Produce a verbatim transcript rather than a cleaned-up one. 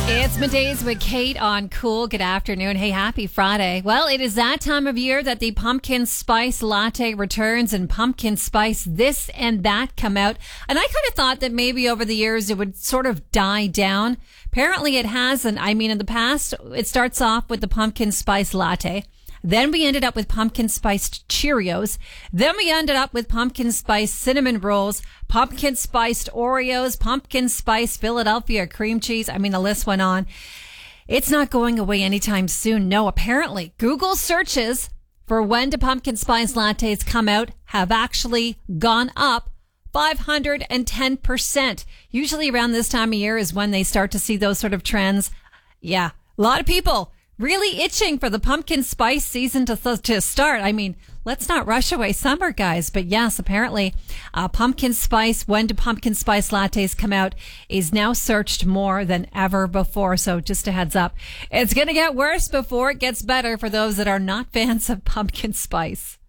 It's Middays with Kate on Cool. Good afternoon. Hey, happy Friday. Well, it is that time of year that the pumpkin spice latte returns and pumpkin spice this and that come out. And I kind of thought that maybe over the years it would sort of die down. Apparently it hasn't. I mean, in the past, it starts off with the pumpkin spice latte. Then we ended up with pumpkin spiced Cheerios. Then we ended up with pumpkin spice cinnamon rolls, pumpkin spiced Oreos, pumpkin spice Philadelphia cream cheese. I mean, the list went on. It's not going away anytime soon. No, apparently Google searches for when do pumpkin spice lattes come out have actually gone up five hundred ten percent. Usually around this time of year is when they start to see those sort of trends. Yeah, a lot of people really itching for the pumpkin spice season to to start. I mean, let's not rush away summer, guys. But yes, apparently, uh, pumpkin spice, when do pumpkin spice lattes come out, is now searched more than ever before. So just a heads up. It's going to get worse before it gets better for those that are not fans of pumpkin spice.